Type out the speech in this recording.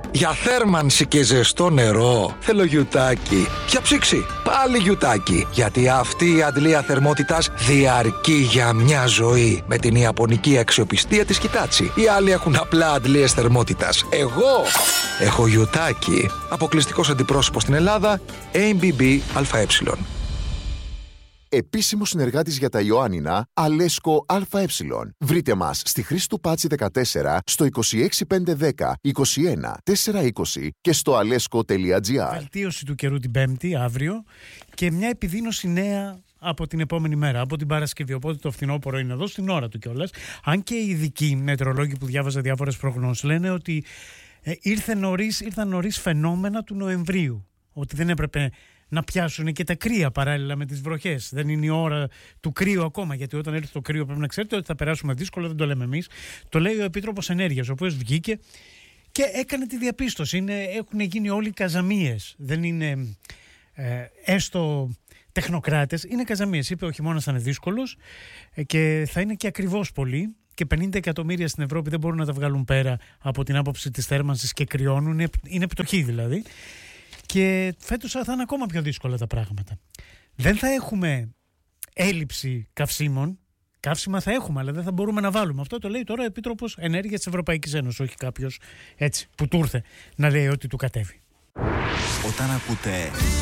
Για θέρμανση και ζεστό νερό θέλω γιουτάκι. Για ψήξη πάλι γιουτάκι. Γιατί αυτή η αντλία θερμότητας διαρκεί για μια ζωή. Με την ιαπωνική αξιοπιστία της Hitachi. Οι άλλοι έχουν απλά αντλίες θερμότητας. Εγώ έχω γιουτάκι. Αποκλειστικός αντιπρόσωπος στην Ελλάδα, ABB ΑΕ. Επίσημο συνεργάτης για τα Ιωάννινα, Αλέσκο ΑΕ. Βρείτε μας στη Χρήστου Πάτσι 14, στο 26510 21 420 και στο alesco.gr. Βελτίωση του καιρού την Πέμπτη, αύριο, και μια επιδείνωση νέα από την επόμενη μέρα, από την Παρασκευή. Οπότε το φθινόπωρο είναι εδώ στην ώρα του κιόλας. Αν και οι ειδικοί μετεωρολόγοι που διάβαζα διάφορες προγνώσεις λένε ότι ήρθαν νωρίς φαινόμενα του Νοεμβρίου. Ότι δεν έπρεπε να πιάσουν και τα κρύα παράλληλα με τις βροχές. Δεν είναι η ώρα του κρύου ακόμα, γιατί όταν έρθει το κρύο πρέπει να ξέρετε ότι θα περάσουμε δύσκολα, δεν το λέμε εμείς. Το λέει ο Επίτροπος Ενέργειας, ο οποίος βγήκε και έκανε τη διαπίστωση. Έχουν γίνει όλοι καζαμίες. Δεν είναι έστω τεχνοκράτες, είναι καζαμίες. Είπε ο χειμώνας θα είναι δύσκολος και θα είναι και ακριβώς πολύ. Και 50 εκατομμύρια στην Ευρώπη δεν μπορούν να τα βγάλουν πέρα από την άποψη της θέρμανσης και κρυώνουν. Είναι πτωχοί δηλαδή. Και φέτος θα είναι ακόμα πιο δύσκολα τα πράγματα. Δεν θα έχουμε έλλειψη καυσίμων. Καύσιμα θα έχουμε, αλλά δεν θα μπορούμε να βάλουμε. Αυτό το λέει τώρα ο Επίτροπος Ενέργειας της Ευρωπαϊκής Ένωσης, όχι κάποιος έτσι που του ήρθε να λέει ότι του κατέβει. Όταν ακούτε